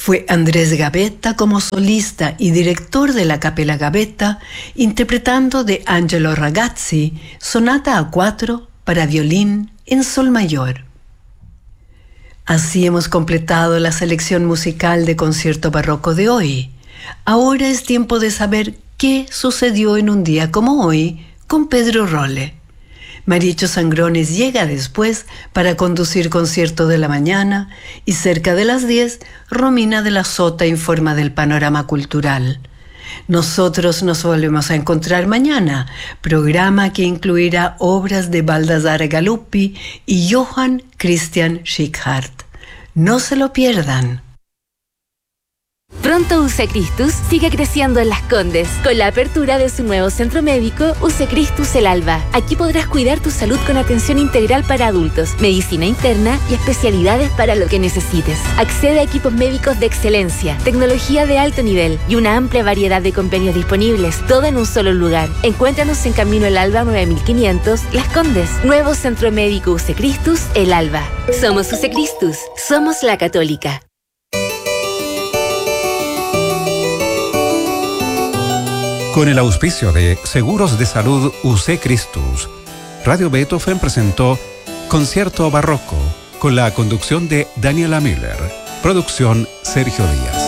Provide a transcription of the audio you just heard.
Fue Andrés Gavetta como solista y director de la Capella Gavetta, interpretando de Angelo Ragazzi, Sonata A4 para violín en sol mayor. Así hemos completado la selección musical de concierto barroco de hoy. Ahora es tiempo de saber qué sucedió en un día como hoy con Pedro Rolle. Maricho Sangrones llega después para conducir concierto de la mañana y cerca de las 10, Romina de la Sota informa del panorama cultural. Nosotros nos volvemos a encontrar mañana, programa que incluirá obras de Baldassare Galuppi y Johann Christian Schickhardt. No se lo pierdan. Pronto UC Christus sigue creciendo en Las Condes con la apertura de su nuevo centro médico UC Christus El Alba. Aquí podrás cuidar tu salud con atención integral para adultos, medicina interna y especialidades para lo que necesites. Accede a equipos médicos de excelencia, tecnología de alto nivel y una amplia variedad de convenios disponibles, todo en un solo lugar. Encuéntranos en Camino El Alba 9500, Las Condes. Nuevo centro médico UC Christus El Alba. Somos UC Christus, somos la Católica. Con el auspicio de Seguros de Salud UC Christus, Radio Beethoven presentó Concierto Barroco con la conducción de Daniela Miller. Producción Sergio Díaz.